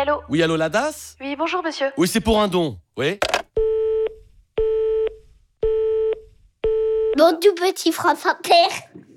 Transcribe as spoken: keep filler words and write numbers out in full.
allô? Oui, allô, la D A S? Oui, bonjour, monsieur. Oui, c'est pour un don, oui. Bon, tout petit France Inter.